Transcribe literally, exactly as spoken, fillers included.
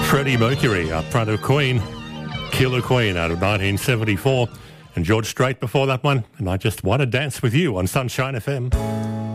Freddie Mercury up front of Queen, Killer Queen out of nineteen seventy-four, and George Strait before that one, and I Just Want to Dance With You on Sunshine F M.